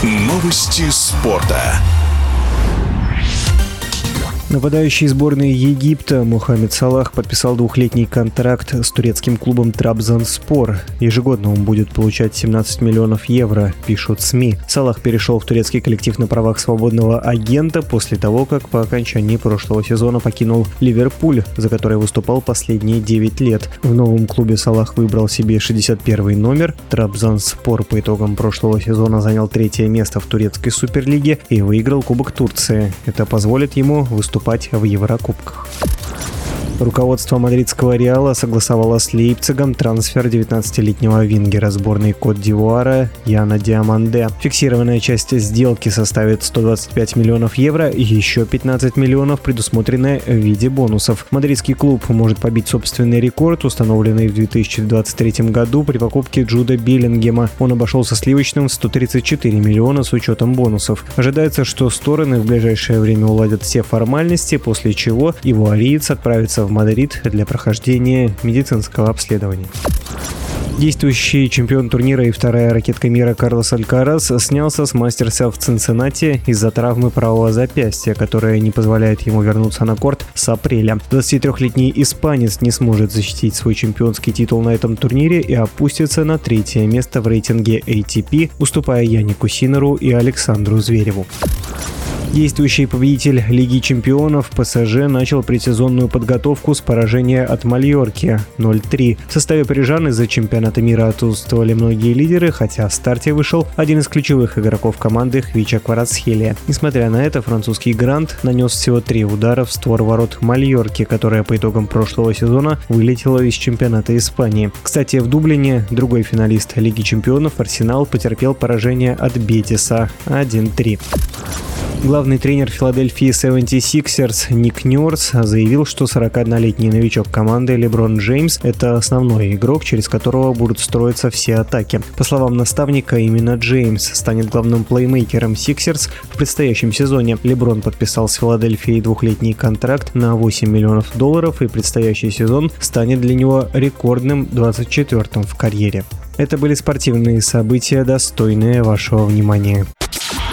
Новости спорта. Нападающий сборной Египта Мохамед Салах подписал двухлетний контракт с турецким клубом Трабзонспор. Ежегодно он будет получать 17 миллионов евро, пишут СМИ. Салах перешел в турецкий коллектив на правах свободного агента после того, как по окончании прошлого сезона покинул Ливерпуль, за который выступал последние 9 лет. В новом клубе Салах выбрал себе 61-й номер. Трабзонспор по итогам прошлого сезона занял 3-е место в турецкой суперлиге и выиграл Кубок Турции. Это позволит ему выступать в Еврокубках. Руководство мадридского Реала согласовало с Лейпцигом трансфер 19-летнего вингера сборной Кот-д'Ивуара Яна Диаманде. Фиксированная часть сделки составит 125 миллионов евро и еще 15 миллионов предусмотрены в виде бонусов. Мадридский клуб может побить собственный рекорд, установленный в 2023 году при покупке Джуда Беллингема. Он обошелся сливочным в 134 миллиона с учетом бонусов. Ожидается, что стороны в ближайшее время уладят все формальности, после чего ивуариец отправится в Мадрид для прохождения медицинского обследования. Действующий чемпион турнира и вторая ракетка мира Карлос Алькарас снялся с мастерса в Цинциннати из-за травмы правого запястья, которая не позволяет ему вернуться на корт с апреля. 23-летний испанец не сможет защитить свой чемпионский титул на этом турнире и опустится на 3-е место в рейтинге ATP, уступая Янику Синнеру и Александру Звереву. Действующий победитель Лиги чемпионов ПСЖ начал предсезонную подготовку с поражения от Мальорки 0-3. В составе парижан из-за чемпионата мира отсутствовали многие лидеры, хотя в старте вышел один из ключевых игроков команды Хвича Кварацхелия. Несмотря на это, французский грант нанес всего 3 удара в створ ворот Мальорки, которая по итогам прошлого сезона вылетела из чемпионата Испании. Кстати, в Дублине другой финалист Лиги чемпионов Арсенал потерпел поражение от Бетиса 1-3. Главный тренер Филадельфии 76ers Ник Нёрс заявил, что 41-летний новичок команды Леброн Джеймс – это основной игрок, через которого будут строиться все атаки. По словам наставника, именно Джеймс станет главным плеймейкером Сиксерс в предстоящем сезоне. Леброн подписал с Филадельфией двухлетний контракт на $8 миллионов, и предстоящий сезон станет для него рекордным 24-м в карьере. Это были спортивные события, достойные вашего внимания.